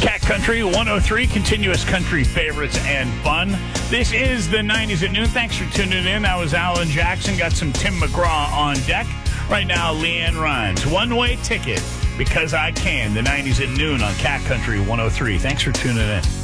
Cat Country 103, continuous country favorites and fun. This is the 90s at noon. Thanks for tuning in. That was Alan Jackson. Got some Tim McGraw on deck. Right now, Leanne Rhymes. One-way ticket, Because I Can. The 90s at noon on Cat Country 103. Thanks for tuning in.